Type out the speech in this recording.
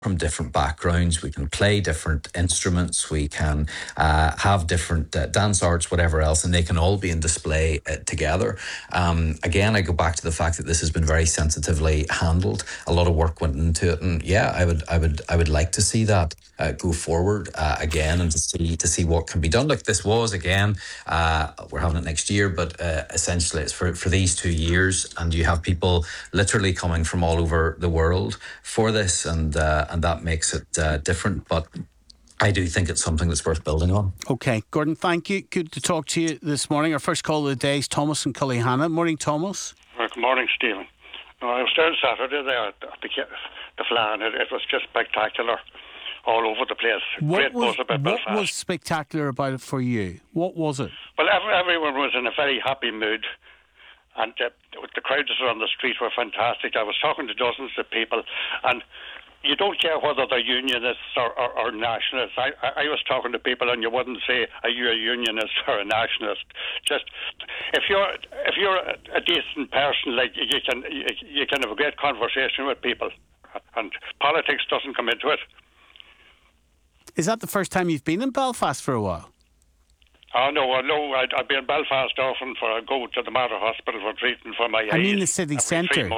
from different backgrounds. We can play different instruments. We can have different dance arts, whatever else, and they can all be in display together. Again, I go back to the fact that this has been very sensitively handled. A lot of work went into it, and yeah, I would like to see that go forward again, and to see what can be done. Look, this was again, we're having it next year, but essentially it's for these 2 years, and you have people literally coming from all over the world for this, and that makes it different. But I do think it's something that's worth building on. Okay, Gordon, thank you. Good to talk to you this morning. Our first call of the day is Thomas in Cullyhanna. Morning, Thomas. Good morning, Stephen. No, I was there on Saturday there at the Flan. It was just spectacular all over the place. Great buzz about Belfast. What was spectacular about it for you? What was it? Well, everyone was in a very happy mood, and the crowds on the street were fantastic. I was talking to dozens of people, and you don't care whether they're unionists or nationalists. I was talking to people, and you wouldn't say, are you a unionist or a nationalist? Just if you're a decent person, like you can have a great conversation with people, and politics doesn't come into it. Is that the first time you've been in Belfast for a while? Oh, no, I've been in Belfast often. I go to the Mater Hospital for treatment for my eyes. I mean the city centre.